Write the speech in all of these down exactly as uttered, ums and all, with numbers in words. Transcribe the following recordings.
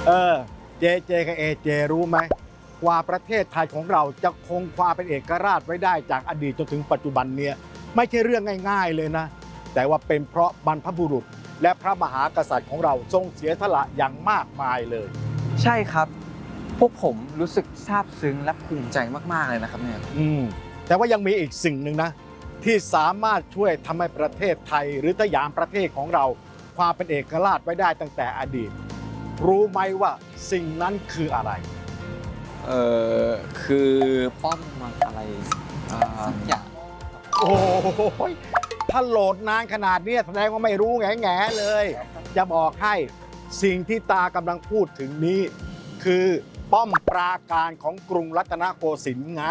เออเจเจกับเอเจรู้ไหมว่าประเทศไทยของเราจะคงความเป็นเอกราชไว้ได้จากอดีตจนถึงปัจจุบันเนี่ยไม่ใช่เรื่องง่ายๆเลยนะแต่ว่าเป็นเพราะบรรพบุรุษและพระมหากษัตริย์ของเราทรงเสียสละอย่างมากมายเลยใช่ครับพวกผมรู้สึกซาบซึ้งและภูมิใจมากๆเลยนะครับเนี่ยอืมแต่ว่ายังมีอีกสิ่งหนึ่งนะที่สามารถช่วยทำให้ประเทศไทยหรือสยามประเทศของเราความเป็นเอกราชไว้ได้ตั้งแต่อดีตรู้ไหมว่าสิ่งนั้นคืออะไรเออคือป้อมมันอะไรสักอย่างโอ้โหถ้าโหลดนานขนาดนี้แสดงว่าไม่รู้แง่แง่เลย จะบอกให้สิ่งที่ตากำลังพูดถึงนี้ คือป้อมปราการของกรุงรัตนโกสินทร์ไง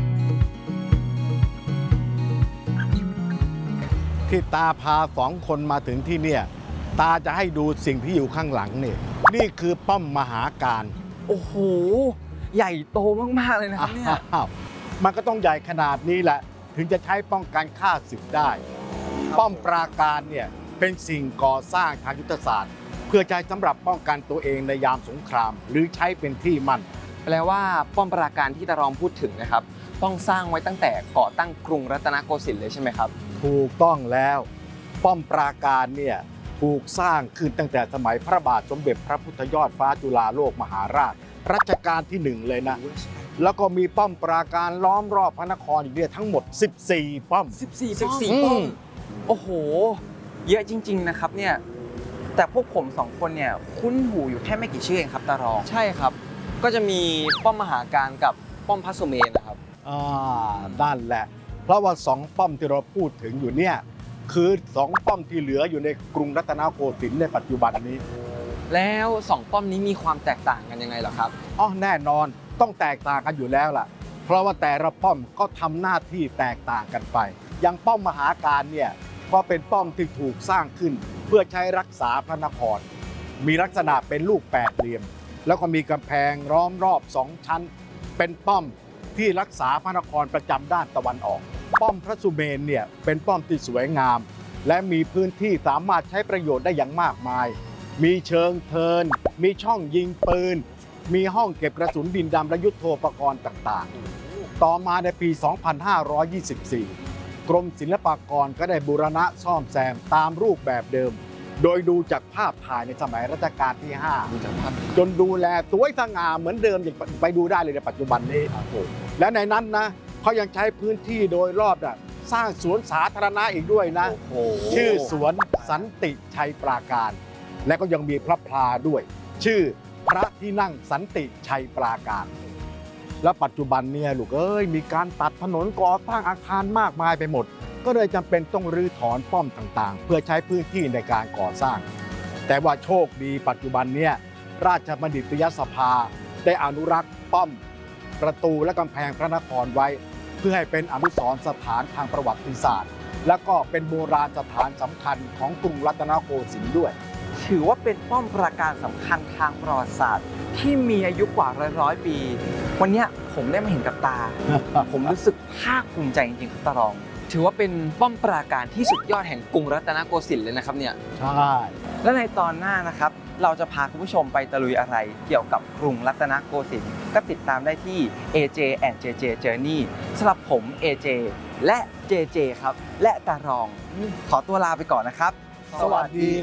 ที่ตาพาสองคนมาถึงที่เนี่ยตาจะให้ดูสิ่งที่อยู่ข้างหลังนี่นี่คือป้อมมหาการโอ้โหใหญ่โตมากๆเลยนะครับเนี่ยมันก็ต้องใหญ่ขนาดนี้แหละถึงจะใช้ป้องกันข้าศึกได้ป้อมปราการเนี่ยเป็นสิ่งก่อสร้างทางยุทธศาสตร์เพื่อใช้สำหรับป้องกันตัวเองในยามสงครามหรือใช้เป็นที่มั่นแปลว่าป้อมปราการที่ตารองพูดถึงนะครับต้องสร้างไว้ตั้งแต่ก่อตั้งกรุงรัตนโกสินทร์เลยใช่ไหมครับถูกต้องแล้วป้อมปราการเนี่ยถูกสร้างขึ้นตั้งแต่สมัยพระบาทสมเด็จพระพุทธยอดฟ้าจุฬาโลกมหาราชรัชกาลที่หนึ่งเลยนะแล้วก็มีป้อมปราการล้อมรอบพระนครอยู่เนี่ยทั้งหมดสิบสี่ป้อมสิบสี่ป้อมโอ้โหเยอะจริงๆนะครับเนี่ยแต่พวกผมสองคนเนี่ยคุ้นหูอยู่แค่ไม่กี่ชื่อเองครับตารองใช่ครับก็จะมีป้อมมหาการกับป้อมพระสุเมนนะครับอ่านั่นแหละเพราะว่าสองป้อมที่เราพูดถึงอยู่เนี่ยคือสองป้อมที่เหลืออยู่ในกรุงรัตนโกสินทร์ในปัจจุบันนี้แล้วสองป้อมนี้มีความแตกต่างกันยังไงเหรอครับอ๋อแน่นอนต้องแตกต่างกันอยู่แล้วล่ะเพราะว่าแต่ละป้อมก็ทำหน้าที่แตกต่างกันไปอย่างป้อมมหาการเนี่ยก็เป็นป้อมที่ถูกสร้างขึ้นเพื่อใช้รักษาพระนครมีลักษณะเป็นลูกแปดเหลี่ยมแล้วก็มีกำแพงล้อมรอบสองชั้นเป็นป้อมที่รักษาพระนครประจำด้านตะวันออกป้อมพระสุเมนเนี่ยเป็นป้อมที่สวยงามและมีพื้นที่สามารถใช้ประโยชน์ได้อย่างมากมายมีเชิงเทินมีช่องยิงปืนมีห้องเก็บกระสุนดินดำและยุทโธปกรณ์ต่างๆต่อมาในปี สองพันห้าร้อยยี่สิบสี่ กรมศิลปากรก็ได้บูรณะซ่อมแซมตามรูปแบบเดิมโดยดูจากภาพถ่ายในสมัยรัชกาลที่ห้าจนดูแลสวยสง่าเหมือนเดิมอย่างไปดูได้เลยในปัจจุบันนี้และในนั้นนะเขายังใช้พื้นที่โดยรอบนะสร้างสวนสาธารณะอีกด้วยนะชื่อสวนสันติชัยปราการและก็ยังมีพระพลาด้วยชื่อพระที่นั่งสันติชัยปราการและปัจจุบันเนี่ยลูกเอ้ยมีการตัดถนนก่อสร้างอาคารมากมายไปหมดก็เลยจำเป็นต้องรื้อถอนป้อมต่างๆเพื่อใช้พื้นที่ในการก่อสร้างแต่ว่าโชคดีปัจจุบันเนี่ยราชบัณฑิตยสภาได้อนุรักษ์ป้อมประตูและกำแพงพระนครไว้เพื่อให้เป็นอนุสรณ์สถานทางประวัติศาสตร์และก็เป็นโบราณสถานสำคัญของกรุงรัตนโกสินทร์ด้วยถือว่าเป็นป้อมปราการสำคัญทางประวัติศาสตร์ที่มีอายุกว่าร้อยร้อยปีวันนี้ผมได้มาเห็นกับตา ผมรู้สึกภาคภูมิใจจริงๆครับตารองถือว่าเป็นป้อมปราการที่สุดยอดแห่งกรุงรัตนโกสินทร์เลยนะครับเนี่ยใช่และในตอนหน้านะครับเราจะพาคุณผู้ชมไปตะลุยอะไรเกี่ยวกับกรุงรัตนโกสินทร์ก็ติดตามได้ที่ เอ เจ and เจ เจ Journey สำหรับผม เอ เจ และ เจ เจ ครับและตารองขอตัวลาไปก่อนนะครับสวัสดี